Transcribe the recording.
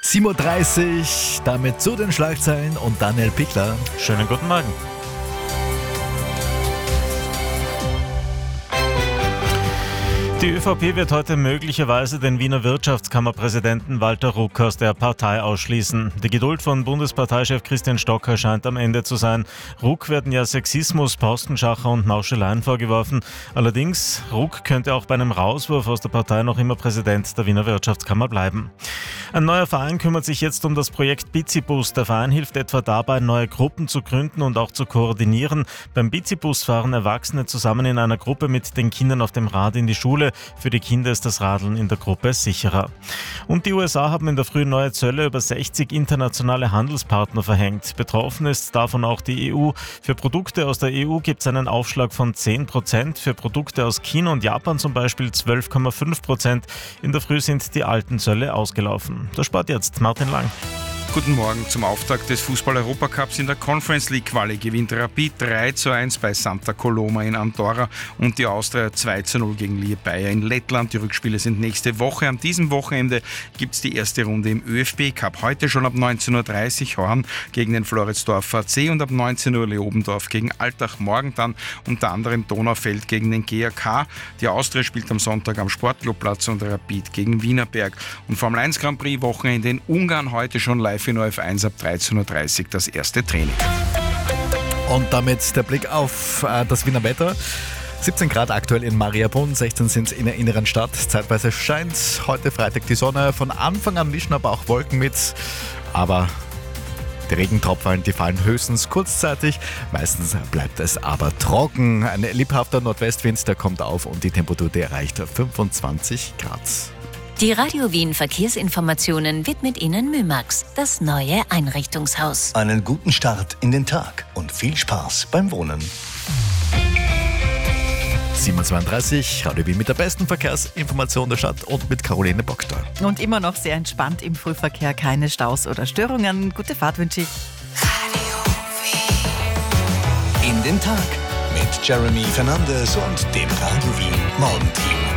7:30 Uhr, damit zu den Schlagzeilen und Daniel Pickler. Schönen guten Morgen. Die ÖVP wird heute möglicherweise den Wiener Wirtschaftskammerpräsidenten Walter Ruck aus der Partei ausschließen. Die Geduld von Bundesparteichef Christian Stocker scheint am Ende zu sein. Ruck werden ja Sexismus, Postenschacher und Mauscheleien vorgeworfen. Allerdings, Ruck könnte auch bei einem Rauswurf aus der Partei noch immer Präsident der Wiener Wirtschaftskammer bleiben. Ein neuer Verein kümmert sich jetzt um das Projekt Bizibus. Der Verein hilft etwa dabei, neue Gruppen zu gründen und auch zu koordinieren. Beim Bizibus fahren Erwachsene zusammen in einer Gruppe mit den Kindern auf dem Rad in die Schule. Für die Kinder ist das Radeln in der Gruppe sicherer. Und die USA haben in der Früh neue Zölle über 60 internationale Handelspartner verhängt. Betroffen ist davon auch die EU. Für Produkte aus der EU gibt es einen Aufschlag von 10%, für Produkte aus China und Japan zum Beispiel 12,5%. In der Früh sind die alten Zölle ausgelaufen. Der Sport jetzt, Martin Lang. Guten Morgen. Zum Auftakt des Fußball-Europacups in der Conference League Quali gewinnt Rapid 3:1 bei Santa Coloma in Andorra und die Austria 2:0 gegen Liepaja in Lettland. Die Rückspiele sind nächste Woche. An diesem Wochenende gibt es die erste Runde im ÖFB-Cup. Heute schon ab 19:30 Uhr Horn gegen den Floridsdorfer AC und ab 19 Uhr Leobendorf gegen Altach. Morgen dann unter anderem Donaufeld gegen den GAK. Die Austria spielt am Sonntag am Sportclubplatz und Rapid gegen Wienerberg. Und Formel 1 Grand Prix Wochenende in Ungarn heute schon live in ORF1 ab 13:30 Uhr das erste Training. Und damit der Blick auf das Wiener Wetter. 17 Grad aktuell in Mariabrunn, 16 sind es in der inneren Stadt. Zeitweise scheint heute Freitag die Sonne. Von Anfang an mischen aber auch Wolken mit. Aber die Regentropfen, die fallen höchstens kurzzeitig. Meistens bleibt es aber trocken. Ein lebhafter Nordwestwind, der kommt auf und die Temperatur, die erreicht 25 Grad. Die Radio Wien Verkehrsinformationen widmet Ihnen Mymax, das neue Einrichtungshaus. Einen guten Start in den Tag und viel Spaß beim Wohnen. 7:32 Uhr, Radio Wien mit der besten Verkehrsinformation der Stadt und mit Caroline Bockstahl. Und immer noch sehr entspannt im Frühverkehr, keine Staus oder Störungen. Gute Fahrt wünsche ich. Radio Wien. In den Tag mit Jeremy Fernandes und dem Radio Wien Morgenteam.